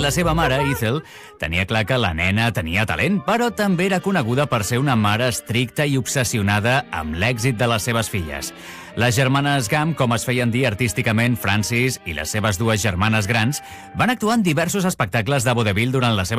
La seva mare, Ethel, tenia clar que la nena tenia talent, però també era coneguda per ser una mare estricta i obsessionada amb l'èxit de les seves filles. Les germanes Gam, com es feien dir artísticament Frances i les seves dues germanes grans, van actuar en diversos espectacles de vodevil durant la seva